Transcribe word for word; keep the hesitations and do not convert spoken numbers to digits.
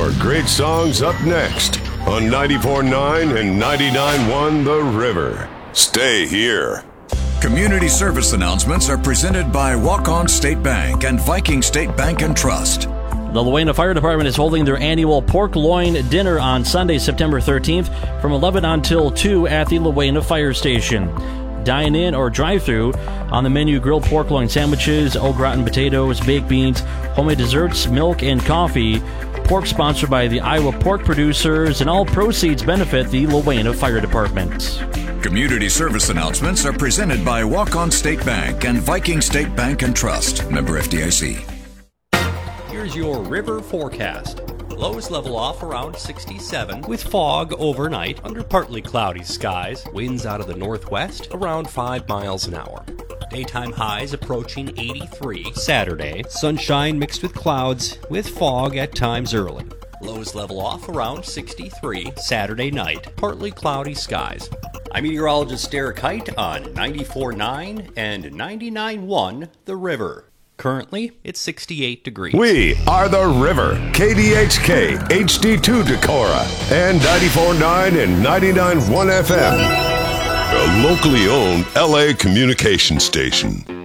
more great songs up next on ninety-four point nine and ninety-nine point one The River. Stay here. Community service announcements are presented by Walk-On State Bank and Viking State Bank and Trust. The Luena Fire Department is holding their annual pork loin dinner on Sunday, September thirteenth from eleven until two at the Luena Fire Station. Dine-in or drive-through. On the menu, grilled pork loin sandwiches, au gratin potatoes, baked beans, homemade desserts, milk, and coffee. Pork sponsored by the Iowa Pork Producers, and all proceeds benefit the Luena Fire Department. Community service announcements are presented by Walk-On State Bank and Viking State Bank and Trust. Member F D I C. Here's your river forecast. Lows level off around sixty-seven with fog overnight under partly cloudy skies. Winds out of the northwest around five miles an hour. Daytime highs approaching eighty-three. Saturday, sunshine mixed with clouds with fog at times early. Lows level off around sixty-three. Saturday night, partly cloudy skies. I'm meteorologist Derek Height on ninety-four point nine and ninety-nine point one The River. Currently, it's sixty-eight degrees. We are The River, K D H K, H D two Decorah, and ninety-four point nine and ninety-nine point one F M. A locally owned L A communication station.